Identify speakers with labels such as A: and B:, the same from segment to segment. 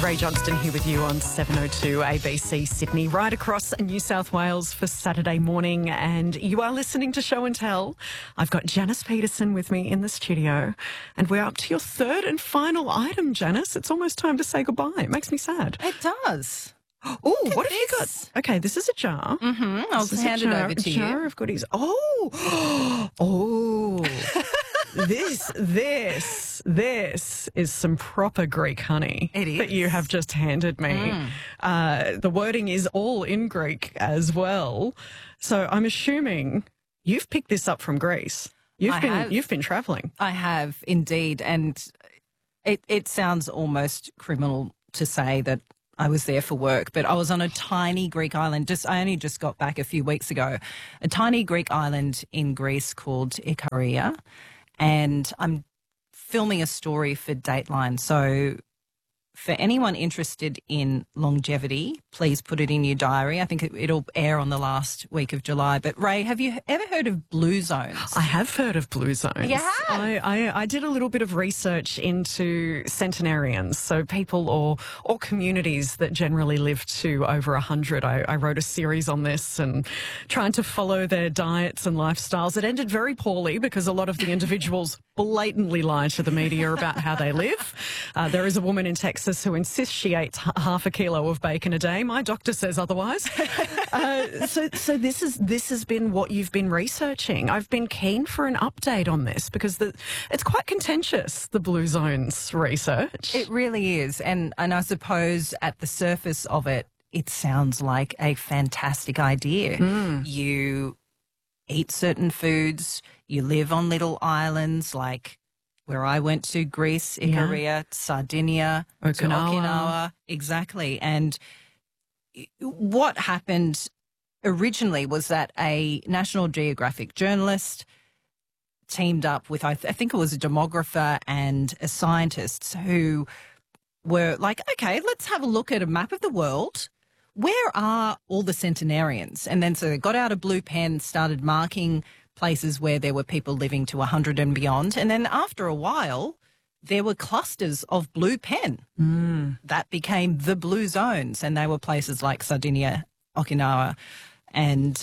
A: Ray Johnston here with you on 702 ABC Sydney, right across New South Wales for Saturday morning. And you are listening to Show and Tell. I've got Janice Peterson with me in the studio. And we're up to your third and final item, Janice. It's almost time to say goodbye. It makes me sad.
B: It does.
A: Oh, what have you got? Okay, this is a jar.
B: Mm-hmm. I'll hand it over to you.
A: A jar of goodies. Oh, oh. This is some proper Greek honey.
B: It is.
A: That you have just handed me. The wording is all in Greek as well. So I'm assuming you've picked this up from Greece. You've been travelling.
B: I have indeed, and it sounds almost criminal to say that I was there for work, but I was on a tiny Greek island. I only just got back a few weeks ago. A tiny Greek island in Greece called Ikaria. And I'm filming a story for Dateline. So for anyone interested in longevity, please put it in your diary. I think it'll air on the last week of July. But Ray, have you ever heard of blue zones?
A: I have heard of blue zones.
B: You have?
A: I did a little bit of research into centenarians, so people or communities that generally live to over 100. I wrote a series on this and trying to follow their diets and lifestyles. It ended very poorly because a lot of the individuals blatantly lie to the media about how they live. There is a woman in Texas who insists she eats half a kilo of bacon a day. My doctor says otherwise. So this has been what you've been researching. I've been keen for an update on this because it's quite contentious, the Blue Zones research.
B: It really is. And I suppose at the surface of it, it sounds like a fantastic idea. You eat certain foods, you live on little islands like where I went to, Greece, Ikaria, Sardinia, Okinawa. Exactly. And what happened originally was that a National Geographic journalist teamed up with, I think it was a demographer and a scientist who were like, okay, let's have a look at a map of the world. Where are all the centenarians? And then so they got out a blue pen, started marking places where there were people living to 100 and beyond. And then after a while, there were clusters of blue pen. That became the blue zones. And they were places like Sardinia, Okinawa and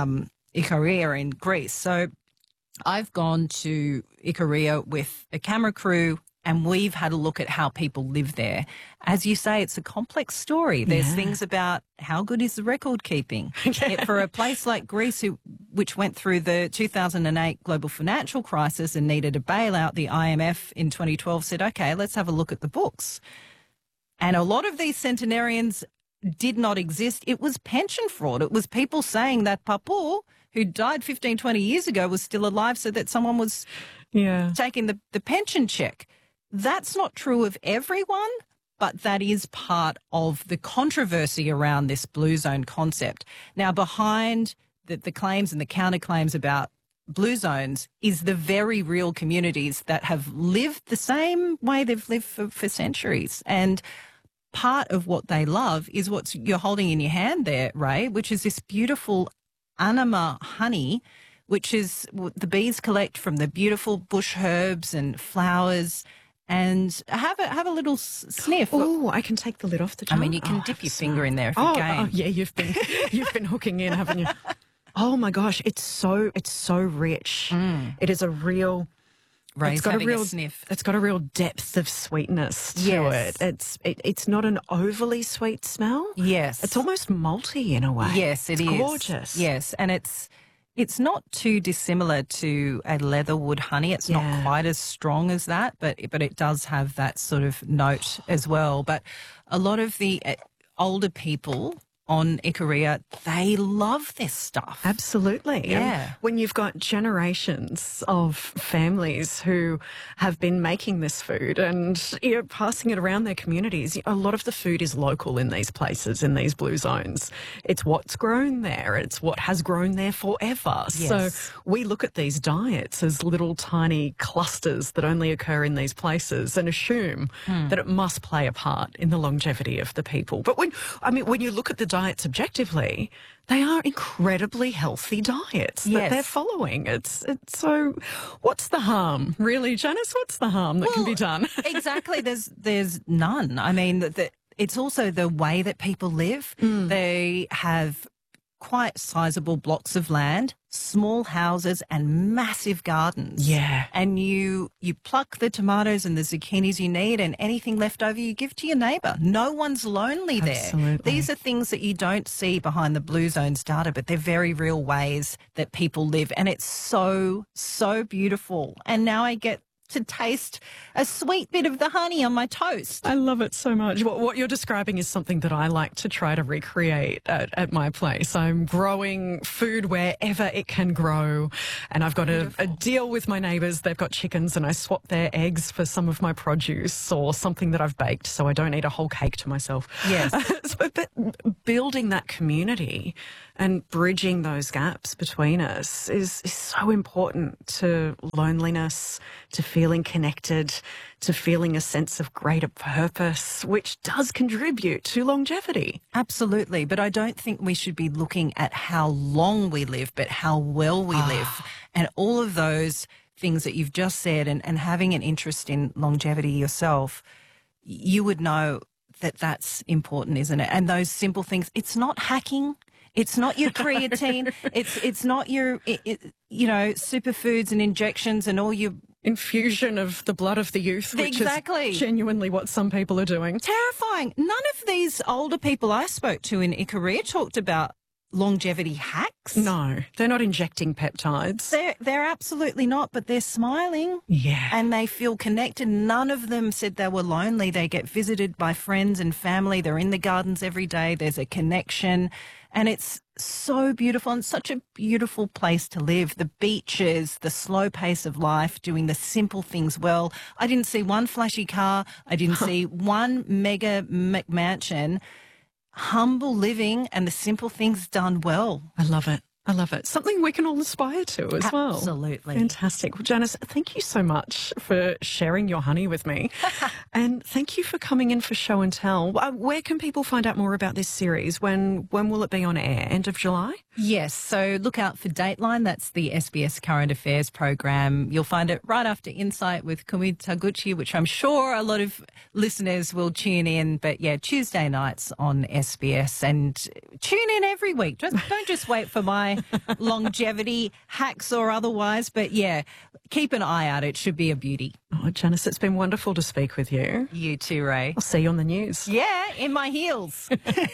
B: Ikaria in Greece. So I've gone to Ikaria with a camera crew and we've had a look at how people live there. As you say, it's a complex story. There's things about how good is the record keeping. For a place like Greece, which went through the 2008 global financial crisis and needed a bailout, the IMF in 2012 said, okay, let's have a look at the books. And a lot of these centenarians did not exist. It was pension fraud. It was people saying that Papu, who died 15, 20 years ago, was still alive so that someone was taking the pension check. That's not true of everyone, but that is part of the controversy around this blue zone concept. Now, behind the claims and the counterclaims about blue zones is the very real communities that have lived the same way they've lived for centuries. And part of what they love is what you're holding in your hand there, Ray, which is this beautiful anima honey, which is the bees collect from the beautiful bush herbs and flowers. And have a little sniff.
A: Oh, I can take the lid off the jar.
B: I mean, you can dip your finger in there if you can.
A: Oh, yeah, you've been hooking in, haven't you? Oh my gosh, it's so rich. It is a real.
B: Ray's having a sniff.
A: It's got a real depth of sweetness to it. It's not an overly sweet smell.
B: Yes,
A: it's almost malty in a way.
B: Yes, it's
A: gorgeous.
B: Yes, and it's not too dissimilar to a leatherwood honey. It's not quite as strong as that, but it does have that sort of note as well. But a lot of the older people on Ikaria, they love this stuff.
A: Absolutely.
B: Yeah.
A: And when you've got generations of families who have been making this food and passing it around their communities, a lot of the food is local in these places, in these blue zones. It's what's grown there. It's what has grown there forever.
B: Yes.
A: So we look at these diets as little tiny clusters that only occur in these places and assume that it must play a part in the longevity of the people. But when you look at the diets objectively, they are incredibly healthy diets that they're following. It's so. What's the harm, really, Janice? What's the harm that can be done?
B: Exactly. There's none. I mean, it's also the way that people live. They have quite sizable blocks of land, small houses and massive gardens.
A: Yeah.
B: And you pluck the tomatoes and the zucchinis you need, and anything left over you give to your neighbour. No one's lonely there.
A: Absolutely.
B: These are things that you don't see behind the Blue Zones data, but they're very real ways that people live. And it's so, so beautiful. And now I get to taste a sweet bit of the honey on my toast.
A: I love it so much. What you're describing is something that I like to try to recreate at my place. I'm growing food wherever it can grow, and I've got a deal with my neighbours. They've got chickens, and I swap their eggs for some of my produce or something that I've baked, so I don't eat a whole cake to myself.
B: Yes.
A: But building that community and bridging those gaps between us is so important to loneliness, to feeling connected, to feeling a sense of greater purpose, which does contribute to longevity.
B: Absolutely. But I don't think we should be looking at how long we live, but how well we live. And all of those things that you've just said, and having an interest in longevity yourself, you would know that that's important, isn't it? And those simple things, it's not hacking. It's not your creatine. it's not your, superfoods and injections and all your
A: Infusion of the blood of the youth, which
B: Exactly.
A: is genuinely what some people are doing.
B: Terrifying. None of these older people I spoke to in Ikaria talked about longevity hacks.
A: No, they're not injecting peptides.
B: They're absolutely not, but they're smiling.
A: Yeah.
B: And they feel connected. None of them said they were lonely. They get visited by friends and family. They're in the gardens every day. There's a connection. And it's so beautiful and such a beautiful place to live. The beaches, the slow pace of life, doing the simple things well. I didn't see one flashy car. I didn't see one mega McMansion. Humble living and the simple things done well.
A: I love it. I love it. Something we can all aspire to as well.
B: Absolutely.
A: Fantastic. Well, Janice, thank you so much for sharing your honey with me. And thank you for coming in for Show and Tell. Where can people find out more about this series? When will it be on air? End of July?
B: Yes. So look out for Dateline. That's the SBS Current Affairs program. You'll find it right after Insight with Kumi Taguchi, which I'm sure a lot of listeners will tune in. But yeah, Tuesday nights on SBS, and tune in every week. Don't just wait for my longevity hacks or otherwise. But yeah, keep an eye out. It should be a beauty.
A: Oh, Janice, it's been wonderful to speak with you.
B: You too, Ray.
A: I'll see you on the news.
B: Yeah, in my heels.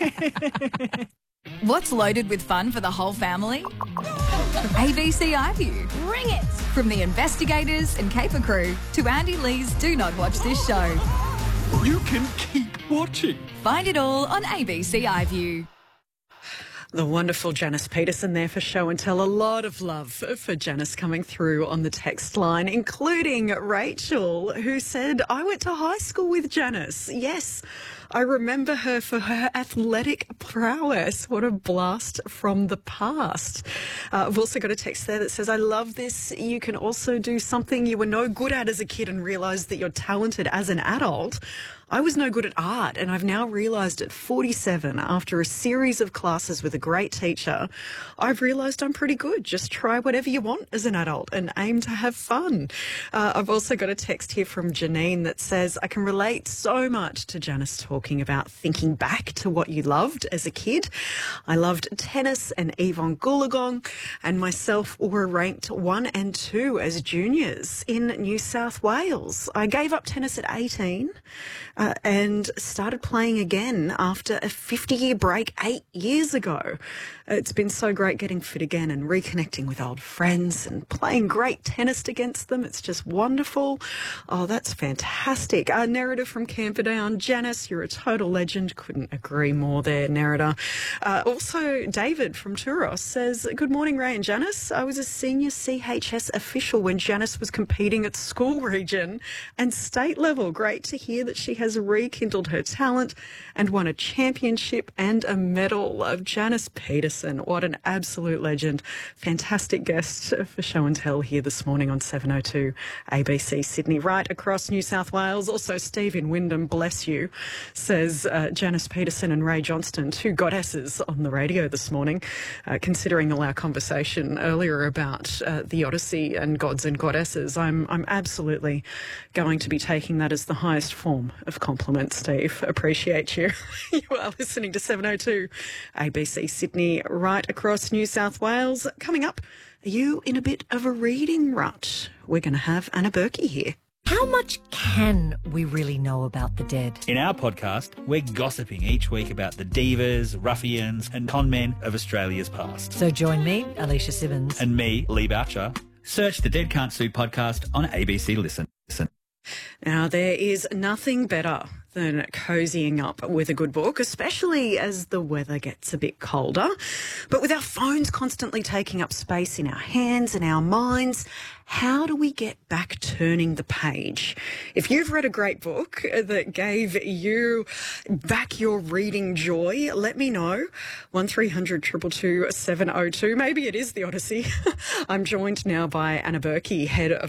C: What's loaded with fun for the whole family? ABC iView. Bring it! From the investigators and caper crew to Andy Lee's Do Not Watch This Show.
D: You can keep watching.
C: Find it all on ABC iView.
A: The wonderful Janice Peterson there for Show and Tell. A lot of love for Janice coming through on the text line, including Rachel, who said, I went to high school with Janice. Yes, I remember her for her athletic prowess. What a blast from the past. I've also got a text there that says, I love this. You can also do something you were no good at as a kid and realise that you're talented as an adult. I was no good at art, and I've now realised at 47, after a series of classes with a great teacher, I've realised I'm pretty good. Just try whatever you want as an adult and aim to have fun. I've also got a text here from Janine that says, I can relate so much to Janice talking about thinking back to what you loved as a kid. I loved tennis and Yvonne Goolagong, and myself were ranked 1 and 2 as juniors in New South Wales. I gave up tennis at 18. And started playing again after a 50-year break 8 years ago. It's been so great getting fit again and reconnecting with old friends and playing great tennis against them. It's just wonderful. Oh, that's fantastic. Nerida from Camperdown. Janice, you're a total legend. Couldn't agree more there, Nerida. Also, David from Turos says, good morning, Ray and Janice. I was a senior CHS official when Janice was competing at school region and state level. Great to hear that she has rekindled her talent and won a championship and a medal. Of Janice Peterson. What an absolute legend. Fantastic guest for Show and Tell here this morning on 702 ABC Sydney, right across New South Wales. Also, Steve in Wyndham, bless you, says Janice Peterson and Ray Johnston, two goddesses on the radio this morning, considering all our conversation earlier about the Odyssey and gods and goddesses. I'm absolutely going to be taking that as the highest form of compliment, Steve. Appreciate you. You are listening to 702 ABC Sydney, right across New South Wales. Coming up, are you in a bit of a reading rut? We're going to have Anna Berkey here.
E: How much can we really know about the dead?
F: In our podcast, we're gossiping each week about the divas, ruffians and con men of Australia's past.
E: So join me, Alicia Simmons.
F: And me, Lee Boucher. Search the Dead Can't Sue podcast on ABC Listen.
A: Now, there is nothing better than cozying up with a good book, especially as the weather gets a bit colder. But with our phones constantly taking up space in our hands and our minds, how do we get back turning the page? If you've read a great book that gave you back your reading joy, let me know. 1300 222 702. Maybe it is the Odyssey. I'm joined now by Anna Berkey, head of